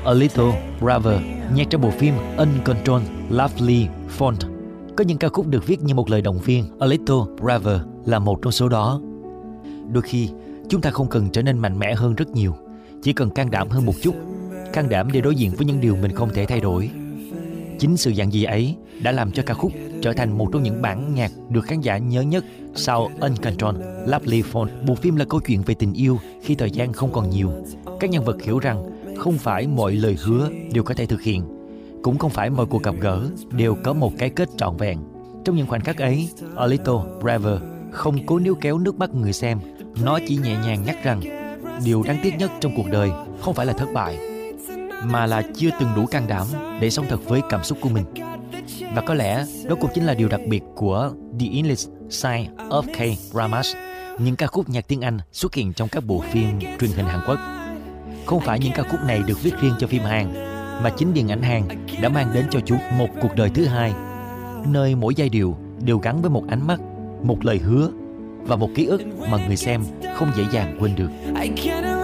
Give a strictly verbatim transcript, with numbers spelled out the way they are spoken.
A Little Braver, nhạc trong bộ phim Uncontrolled Lovely Font. Có những ca khúc được viết như một lời động viên. A Little Braver là một trong số đó. Đôi khi, chúng ta không cần trở nên mạnh mẽ hơn rất nhiều, chỉ cần can đảm hơn một chút, can đảm để đối diện với những điều mình không thể thay đổi. Chính sự dạn dĩ ấy đã làm cho ca khúc trở thành một trong những bản nhạc được khán giả nhớ nhất sau Uncontrolled Lovely Font. Bộ phim là câu chuyện về tình yêu khi thời gian không còn nhiều. Các nhân vật hiểu rằng không phải mọi lời hứa đều có thể thực hiện, cũng không phải mọi cuộc gặp gỡ đều có một cái kết trọn vẹn. Trong những khoảnh khắc ấy, A Little Braver không cố níu kéo nước mắt người xem, nó chỉ nhẹ nhàng nhắc rằng điều đáng tiếc nhất trong cuộc đời không phải là thất bại, mà là chưa từng đủ can đảm để sống thật với cảm xúc của mình. Và có lẽ đó cũng chính là điều đặc biệt của The English Side of K-Dramas, những ca khúc nhạc tiếng Anh xuất hiện trong các bộ phim truyền hình Hàn Quốc. Không phải những ca khúc này được viết riêng cho phim Hàn, mà chính điện ảnh Hàn đã mang đến cho chúng một cuộc đời thứ hai, nơi mỗi giai điệu đều gắn với một ánh mắt, một lời hứa và một ký ức mà người xem không dễ dàng quên được.